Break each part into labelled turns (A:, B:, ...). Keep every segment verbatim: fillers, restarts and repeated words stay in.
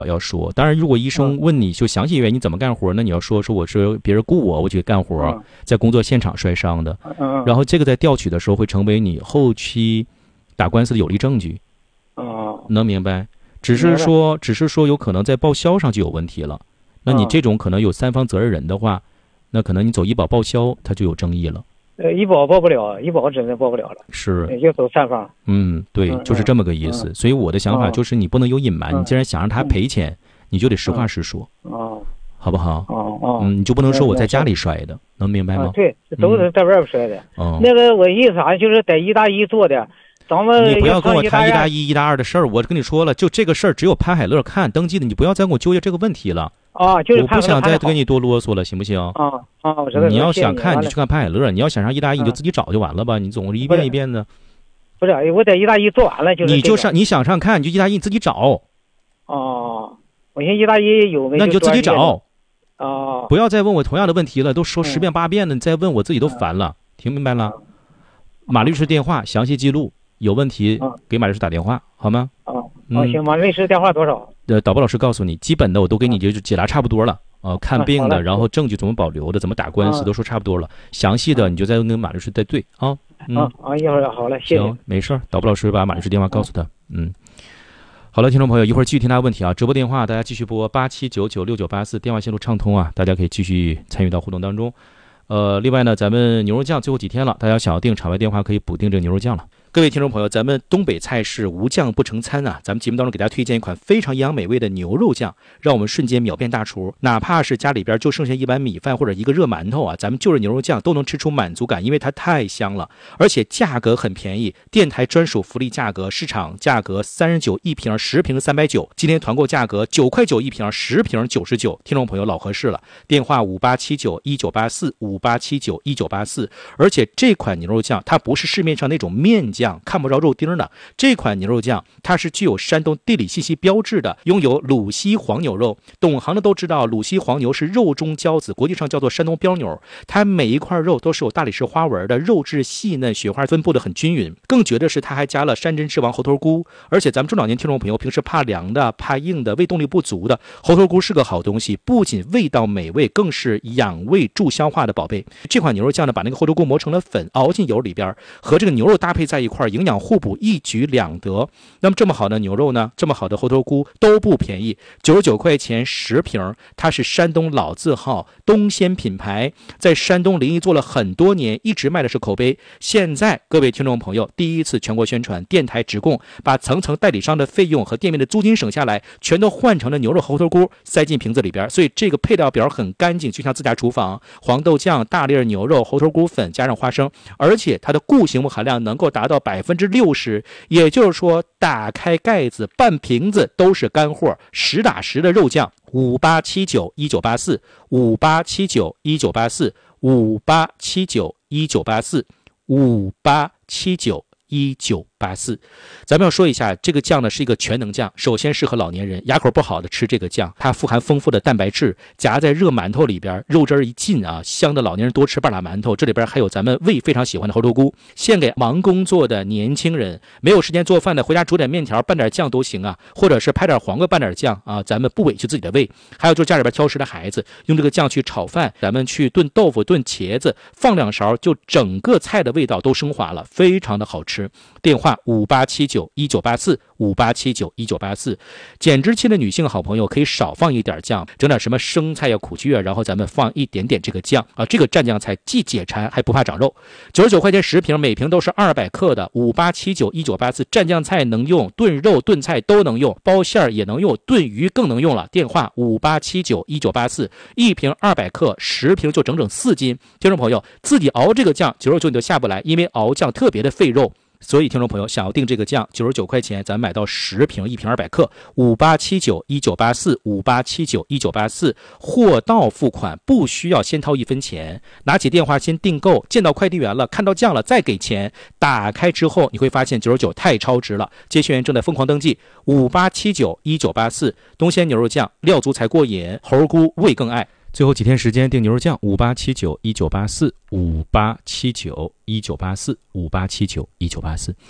A: 要说。当然，如果医生问你就详细原因你怎么干活，那你要说说我是别人雇我，我去干活，在工作现场摔伤的。然后这个在调取的时候会成为你后期打官司的有力证据。能明白？只是说，只是说有可能在报销上就有问题了。那你这种可能有三方责任人的话，那可能你走医保报销，它就有争议了。
B: 呃，医保报不了，医保真的报不了了，
A: 是
B: 就走三方。
A: 嗯，对，就是这么个意思。嗯、所以我的想法就是你不能有隐瞒，嗯、你既然想让他赔钱，嗯、你就得实话实说，哦、嗯，好不好？
B: 哦哦，
A: 嗯，你就不能说我在家里摔的，能明白吗？
B: 啊、对，都是在外边摔的。嗯、那个我意思啥，就是在医大一做的。咱们
A: 你不要跟我谈一大一、一大二的事儿，我跟你说了，就这个事儿只有潘海乐看登记的，你不要再跟我纠结这个问题了。
B: 啊，就是
A: 我不想再跟你多啰嗦了，行不行？
B: 啊啊，我知道。
A: 你要想看，你就去看潘海乐；你要想上一大一，你就自己找就完了吧。你总是一遍一遍的。
B: 不是，我在一大一做完了，就是、
A: 你就上，你想上看，你就一大一你自己找。
B: 哦，我寻思一大一有没有？
A: 那你就自己找。
B: 哦。
A: 不要再问我同样的问题了，都说十遍八遍了，你再问我自己都烦了。听明白了？马律师电话详细记录。有问题给马律师打电话，好吗？
B: 哦，嗯、行，马律师电话多少？
A: 呃，导播老师告诉你，基本的我都给你就解答差不多了。呃，看病的，然后证据怎么保留的，怎么打官司，都说差不多了。详细的你就再跟马律师再对啊。
B: 嗯啊，一会儿好了，谢谢。
A: 行，没事，导播老师把马律师电话告诉他。嗯，好了，听众朋友，一会儿继续听他问题啊。直播电话大家继续拨八七九九六九八四，电话线路畅通啊，大家可以继续参与到互动当中。呃，另外呢，咱们牛肉酱最后几天了，大家想要订场外电话可以补订这个牛肉酱了。各位听众朋友，咱们东北菜是无酱不成餐啊！咱们节目当中给大家推荐一款非常营养美味的牛肉酱，让我们瞬间秒变大厨。哪怕是家里边就剩下一碗米饭或者一个热馒头啊，咱们就着牛肉酱都能吃出满足感，因为它太香了，而且价格很便宜，电台专属福利价格，市场价格三十九一瓶，十瓶三百九，今天团购价格九块九一瓶，十瓶九十九。听众朋友老合适了，电话五八七九一九八四五八七九一九八四。而且这款牛肉酱它不是市面上那种面酱。看不着肉丁的这款牛肉酱，它是具有山东地理信息标志的，拥有鲁西黄牛肉。懂行的都知道，鲁西黄牛是肉中骄子，国际上叫做山东标牛。它每一块肉都是有大理石花纹的，肉质细嫩，雪花分布的很均匀。更绝的是，它还加了山珍之王猴头菇。而且咱们中老年听众朋友平时怕凉的、怕硬的、胃动力不足的，猴头菇是个好东西，不仅味道美味，更是养胃助消化的宝贝。这款牛肉酱呢，把那个猴头菇磨成了粉，熬进油里边，和这个牛肉搭配在一块，营养互补，一举两得。那么这么好的牛肉呢，这么好的猴头菇都不便宜，九十九块钱十瓶。它是山东老字号东鲜品牌，在山东临沂做了很多年，一直卖的是口碑。现在各位听众朋友第一次全国宣传，电台直供，把层层代理商的费用和店面的租金省下来，全都换成了牛肉猴头菇塞进瓶子里边。所以这个配料表很干净，就像自家厨房，黄豆酱、大粒牛肉、猴头菇粉加上花生，而且它的固形物含量能够达到百分之六十，也就是说打开盖子半瓶子都是干货，实打实的肉酱。五八七九一九八四五八七九一九八四五八七九一九八四五八七九一九八四。咱们要说一下，这个酱呢是一个全能酱，首先适合老年人，牙口不好的吃这个酱，它富含丰富的蛋白质，夹在热馒头里边，肉汁一进啊，香的老年人多吃半拉馒头。这里边还有咱们胃非常喜欢的猴头菇，献给忙工作的年轻人，没有时间做饭的，回家煮点面条拌点酱都行啊，或者是拍点黄瓜拌点酱啊，咱们不委屈自己的胃。还有就是家里边挑食的孩子，用这个酱去炒饭，咱们去炖豆腐、炖茄子，放两勺，就整个菜的味道都升华了，非常的好吃。电话五八七九一九八四五八七九一九八四。减脂期的女性好朋友可以少放一点酱，整点什么生菜呀、苦苣啊，然后咱们放一点点这个酱啊，这个蘸酱菜既解馋还不怕长肉。九十九块钱十瓶，每瓶都是二百克的。五八七九一九八四，蘸酱菜能用，炖肉炖菜都能用，包馅也能用，炖鱼更能用了。电话五八七九一九八四，一瓶二百克，十瓶就整整四斤。听众朋友自己熬这个酱，九十九你就下不来，因为熬酱特别的费肉。所以听众朋友想要订这个酱，九十九块钱咱买到十瓶，一瓶二百克。五八七九一九八四五八七九一九八四，货到付款，不需要先掏一分钱，拿起电话先订购，见到快递员了，看到酱了再给钱。打开之后你会发现九十九太超值了，接线员正在疯狂登记。五八七九一九八四，东鲜牛肉酱，料足才过瘾，猴菇味更爱。最后几天时间订牛肉酱，五八七九一九八四五八七九一九八四五八七九一九八四。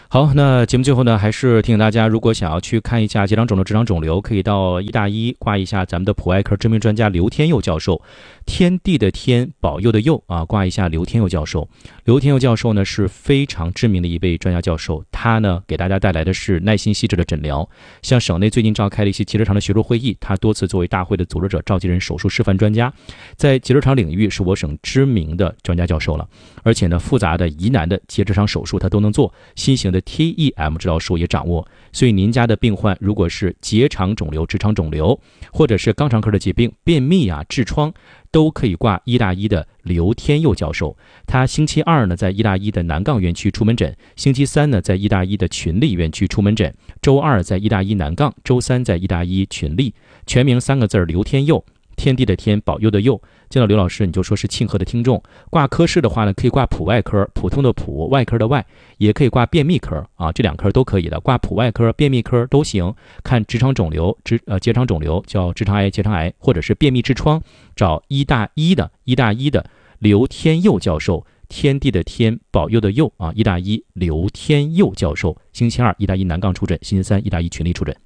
A: 好，那节目最后呢，还是提醒大家，如果想要去看一下结肠肿瘤、直肠肿瘤，可以到医大医挂一下咱们的普外科知名专家刘天佑教授，天地的天，保佑的佑啊，挂一下刘天佑教授。刘天佑教授呢是非常知名的一位专家教授，他呢给大家带来的是耐心细致的诊疗。像省内最近召开了一些结直肠的学术会议，他多次作为大会的组织者、召集人、手术示范专家，在结直肠领域是我省知名的专家教授了。而且呢，复杂的、疑难的结直肠手术他都能做，新型的 T E M 治疗术也掌握。所以您家的病患如果是结肠肿瘤、直肠肿瘤，或者是肛肠科的疾病、便秘啊、痔疮，都可以挂医大医的刘天佑教授。他星期二呢在医大医的南杠园区出门诊，星期三呢在医大医的群力园区出门诊，周二在医大医南杠，周三在医大医群力。全名三个字刘天佑，天地的天，保佑的佑。见到刘老师你就说是庆贺的听众。挂科室的话呢，可以挂普外科，普通的普，外科的外，也可以挂便秘科啊，这两科都可以的，挂普外科、便秘科都行。看直肠肿瘤、直呃结肠肿瘤叫直肠癌、结肠癌，或者是便秘痔疮，找医大医的医大医的刘天佑教授，天地的天，保佑的佑啊，医大医刘天佑教授。星期二医大医南杠出诊，星期三医大医群力出诊。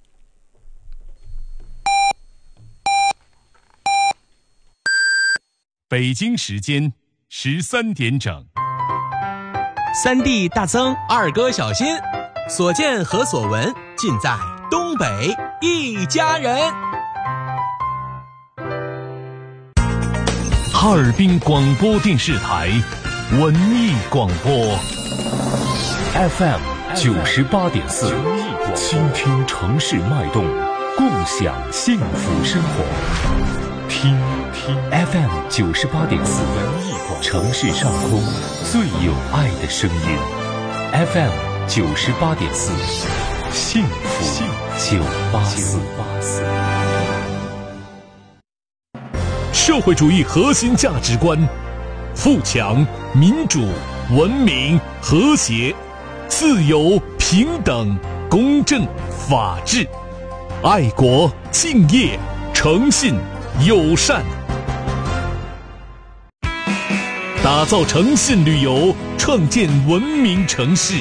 C: 北京时间十三点整，
D: 三弟大增，二哥小新，所见和所闻尽在东北一家人。
C: 哈尔滨广播电视台文艺广播 F M 九十八点四，倾听城市脉动，共享幸福生活。听听 F M 九十八点四，城市上空最有爱的声音。F M 九十八点四，幸福九八四。社会主义核心价值观：富强、民主、文明、和谐、自由、平等、公正、法治、爱国、敬业、诚信、友善。打造诚信旅游，创建文明城市。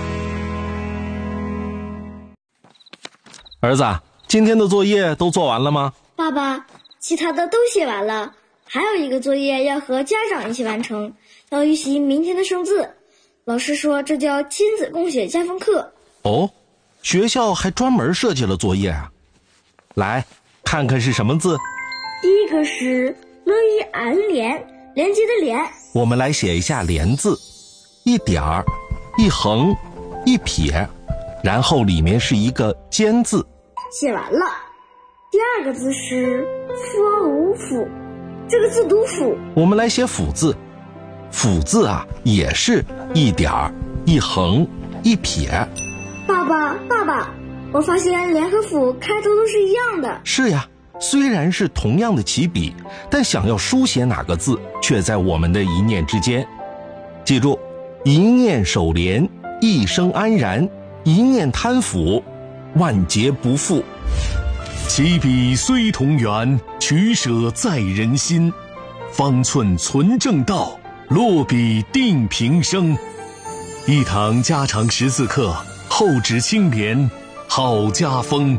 E: 儿子，今天的作业都做完了吗？
F: 爸爸，其他的都写完了，还有一个作业要和家长一起完成，要预习明天的生字。老师说这叫亲子共写加分课。
E: 哦，学校还专门设计了作业啊。来，看看是什么字。
F: 第一个是了一安连，连接的连。
E: 我们来写一下连字，一点儿，一横，一撇，然后里面是一个尖字。
F: 写完了。第二个字是说无府，这个字读府。
E: 我们来写府字，府字啊也是一点儿，一横，一撇。
F: 爸爸爸爸，我发现连和府开头都是一样的。
E: 是呀，虽然是同样的起笔，但想要书写哪个字却在我们的一念之间。记住，一念守廉，一生安然，一念贪腐，万劫不复。
C: 起笔虽同源，取舍在人心。方寸存正道，落笔定平生。一堂家常识字课，厚植清廉，好家风。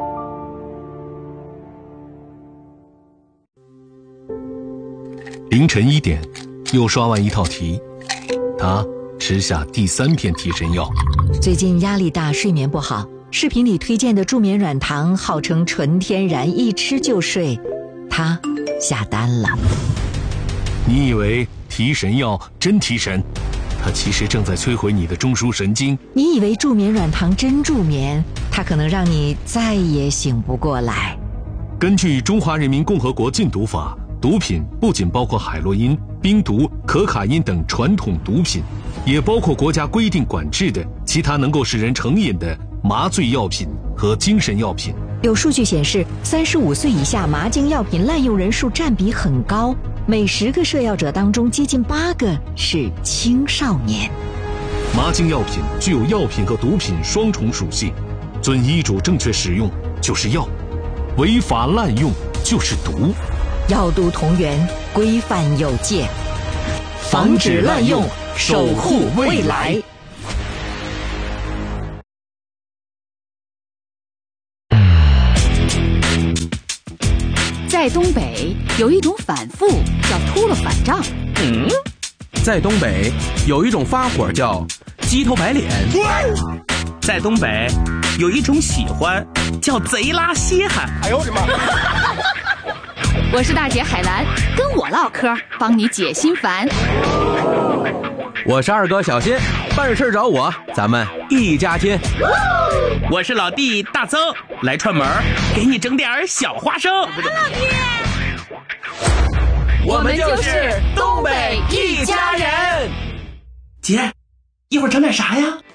C: 凌晨一点，又刷完一套题，他吃下第三片提神药。
G: 最近压力大，睡眠不好，视频里推荐的助眠软糖号称纯天然，一吃就睡，他下单了。
C: 你以为提神药真提神，它其实正在摧毁你的中枢神经。
G: 你以为助眠软糖真助眠，它可能让你再也醒不过来。
C: 根据《中华人民共和国禁毒法》，毒品不仅包括海洛因、冰毒、可卡因等传统毒品，也包括国家规定管制的其他能够使人成瘾的麻醉药品和精神药品。
G: 有数据显示，三十五岁以下麻精药品滥用人数占比很高，每十个摄药者当中接近八个是青少年。
C: 麻精药品具有药品和毒品双重属性，遵医嘱正确使用就是药，违法滥用就是毒。
G: 药毒同源，规范有界，
C: 防止滥用，守护未来。
H: 在东北有一种反复叫秃噜反账。
D: 嗯，在东北有一种发火叫鸡头白脸。
I: 在东北有一种喜欢叫贼拉稀罕。
D: 哎呦我的妈！
H: 我是大姐海兰，跟我唠嗑，帮你解心烦。
D: 我是二哥小新，办事找我，咱们一家亲。
I: 我是老弟大曾，来串门给你整点小花生。
H: 老弟，
D: 我们就是东北一家人。
I: 姐，一会儿整点啥呀？